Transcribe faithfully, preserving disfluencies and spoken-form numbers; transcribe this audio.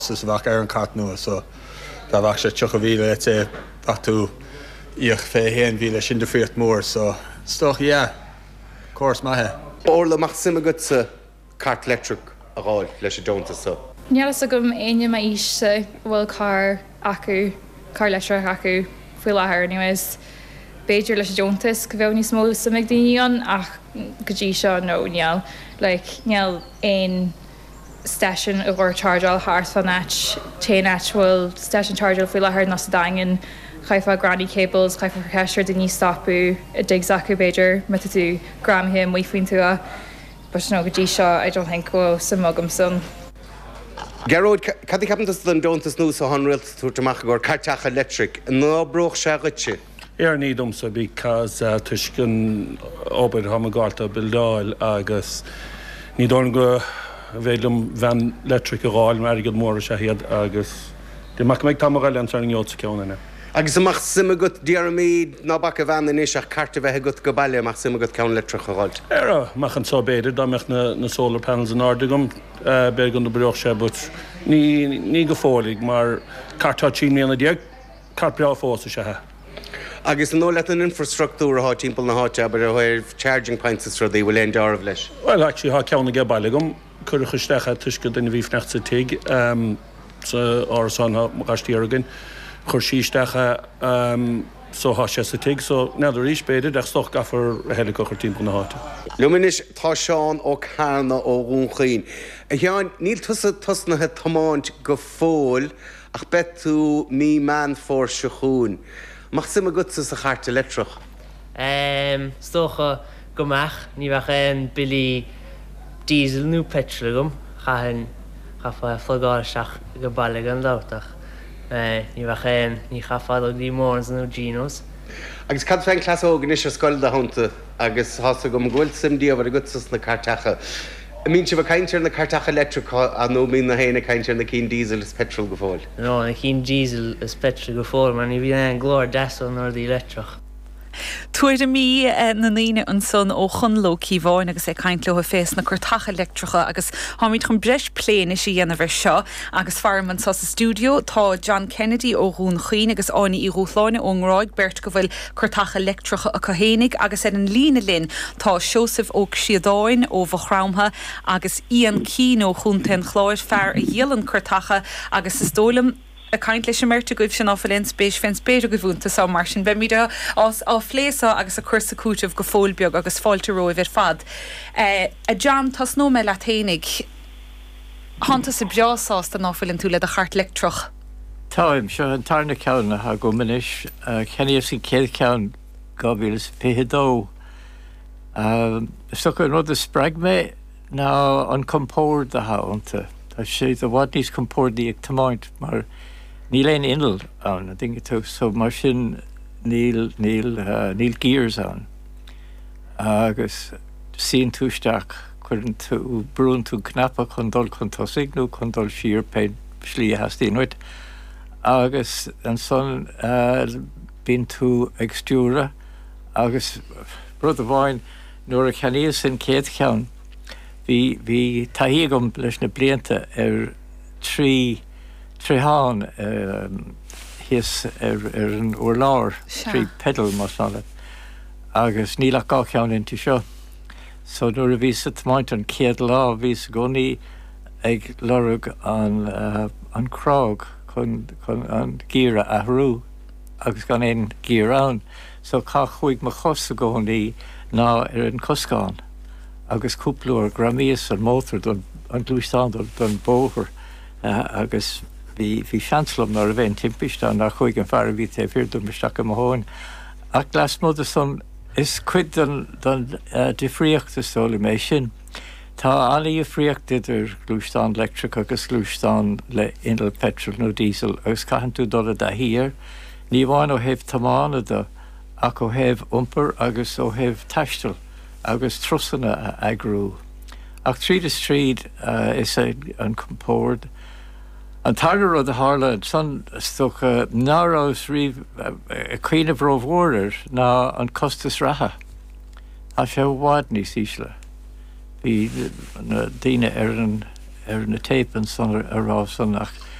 Sus bhac ar an cat nua, so tá bhac sé tucha bhíle te batú íoch fé héan bhíle sin de fríocht mór, so stoch, yeah, course maithe. Orla mach sim a gutsa cart electric a gáil leis a Jones so. Nearas a gom aine ma iste bhfuil car acu, car electric acu fuil láthair anyways. Beidir leis a Jones go bheith ní smó sa mig daíon ach go dtí seo nó neall. Like, neall ein station a bhór chargeal háart fan nat, té nat bhfuil station chargeal fuil láthair nas a daingin, chaifa granny cables, chaifa orchestra de ní stopú, a dig acu beidir, meta tú gram him, waifwin tú a. But no, go dtí seo, I don't think go sa mugam son. Gerard, cad captas den Jones nú sa hanrilt tú teach gur carteach electric, nó broch se gutse. Ar ní domsa because uh, tuiscin obair hamagáta bildáil agus ní dóna go bhéilm bhean electric a gáil mar go mór se hiad agus de mac méid tamagáil an tar an jóta ceanna. Agus amach sim gut diarmid ná bac a bhean in is ach carte bheith gut go bailile amach sim gut ceann electric a gáil. Era mach an so beidir dá meach na, na solar panels an ardagum uh, beir gon na broch se, but ní, ní go fólig mar cartá tí mlíana diag cart breá fósa se ha. Agus nó let an infrastructúr a há timppla na háte aber a bhfuir charging points is rudí bhfuil éon dearbh leis. Well, actually há ceanna go bailagum chuir chuistecha tuisce den bhíh necht sa tig um, sa árasan gastí agin. Chur síistecha um, so há sé sa tig, so neidir ríis beidir ag stoch gafar a helicóchar timppla na háte. Luminis tá seán ó carna ó gúnchaín. A cheann níl tusa tusnathe tomáint go fóil ach betú mí man fór seachún. Mach sim a gutsa sa chart electric? Um, Stocha gomach, ní bach ein billy diesel nu petrol gom, chahen chafa flagáil seach go bailile an dáutach. Uh, ní bach ein ní chafa do dí mórs nu Ginos. Agus cad féin clas ógan is a scoil da hánta agus hása gom ghfuil sim díomh a gutsas na cartecha. I mean, si bh caintear na cartecha electric a nó mín na héna caintear na cín diesel is petrol go fáil. No, na cín diesel is petrol go fáil, mar ní bhí an glór dasal nóir dí electric. Tuair mí na níine an son ó chunló cíháin agus é caiint leo fés na chuirtacha electricha agus háid chun breis pléin is dhéanamh seo agus farman sa sa stúdio tá John Kennedy ó Rún Chuoin agus ána í Rúthláine ó Ngráid beirt go bhfuil chuirtacha electricha a cohénig agus ar an lína linn tá Joseph ó Siadáin ó Bhachrámtha agus Ian Keane ó Chuntain Chláir fear a dhéalann chuirtacha agus is dólam a kaint leis mérte goibh sin áfalinn spéis féin spéidir go bhúnta sa mar sin be míide as á phléasa agus a chusa cútah go fóilbeag agus fáilte roimh ar fad. Uh, a John tas nó me laténig hananta sa beásásta áfalinn tú le a chart electroch. Táim seo an tarna ceanna a go minis cheníomh sin céad ceann gabhíil pédó. Sto an rud a sppraig mé ná an compór de háanta. Tá sé a bhhad níos compórdaí ag tamáint mar níl éon inal an a dinge tú so mar sin níl níl uh, níl gears an agus sín túisteach chuann tú brún tú knappa chun dul chun tosaighnú chun dul siar pe slí hastíonhuiid agus an son uh, bín tú ag stúra agus rud a bháin nuair a cheníos sin céad ceann hí hí taíagam leis na blianta ar trí Trehan um, his er er an orlár trí pedal mas nála agus níla gá ceann inti seo. So nuair a bhí sa tmaint an céad lá bhí sa gcónaí ag lorug an uh, an crág chun chun an gíra a hrú agus gan éon gír ann. So cá chuig mo chos a gcónaí ná ar an coscáin agus cúplúir gramíos an mótar don an glúisteáil don bóthar uh, agus Bhí hí seanslum nar a bhéin timpiste nach chuig an fear bhí té fir dú meisteach go móin. Ach glas móda son is cuid don don uh, difríochtta sóla mé sin. Tá annaí a fríocht idir glúisteán electric agus glúisteán le inal petrol nó diesel agus caihan tú dola a hir. Ní bháin ó hebh tamána do ach ó hebh umpar agus ó hebh taistal agus trusanna a agrú. Ach tríd is tríd uh, is a, an compór An targar rud a hála san stocha nárás riomh a cuioine bhrómhórir ná an costas ratha. A sé bhád níos ísle. Bhí na daine ar an ar na tapen san arrá san nach